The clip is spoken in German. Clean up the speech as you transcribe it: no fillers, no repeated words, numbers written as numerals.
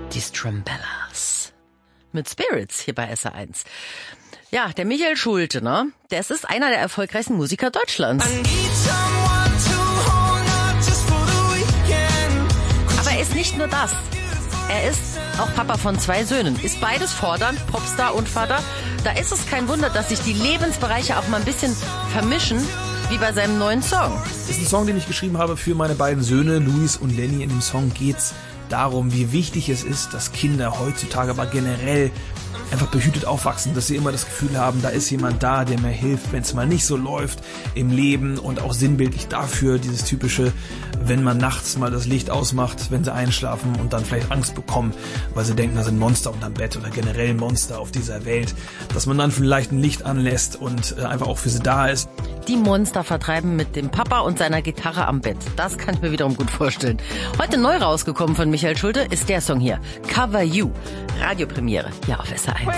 Die Strumbellas. Mit Spirits hier bei SR1. Ja, der Michael Schulte, ne? Das ist einer der erfolgreichsten Musiker Deutschlands. Aber er ist nicht nur das. Er ist auch Papa von 2 Söhnen. Ist beides fordernd, Popstar und Vater. Da ist es kein Wunder, dass sich die Lebensbereiche auch mal ein bisschen vermischen, wie bei seinem neuen Song. Das ist ein Song, den ich geschrieben habe für meine beiden Söhne, Luis und Lenny. In dem Song geht's darum, wie wichtig es ist, dass Kinder heutzutage, aber generell einfach behütet aufwachsen, dass sie immer das Gefühl haben, da ist jemand da, der mir hilft, wenn es mal nicht so läuft im Leben, und auch sinnbildlich dafür dieses typische, wenn man nachts mal das Licht ausmacht, wenn sie einschlafen und dann vielleicht Angst bekommen, weil sie denken, da sind Monster unterm Bett oder generell Monster auf dieser Welt, dass man dann vielleicht ein Licht anlässt und einfach auch für sie da ist. Die Monster vertreiben mit dem Papa und seiner Gitarre am Bett. Das kann ich mir wiederum gut vorstellen. Heute neu rausgekommen von Michael Schulte ist der Song hier, Cover You. Radiopremiere hier auf SR1.